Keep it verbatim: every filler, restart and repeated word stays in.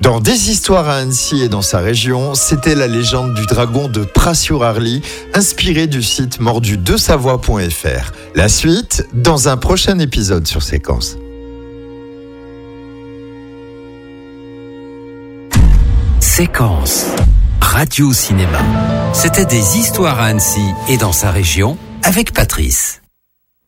Dans Des histoires à Annecy et dans sa région, c'était la légende du dragon de Pras-sur-Arly, inspirée du site mordu de savoie point f r. La suite, dans un prochain épisode sur Séquence. Séquence, radio cinéma. C'était Des histoires à Annecy et dans sa région avec Patrice.